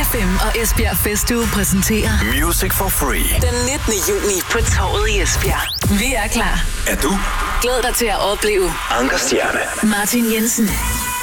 FM og Esbjerg Festuge præsenterer Music for Free. Den 19. juni på Torvet i Esbjerg. Vi er klar. Er du? Glæd dig til at opleve Anker Stjerne, Martin Jensen,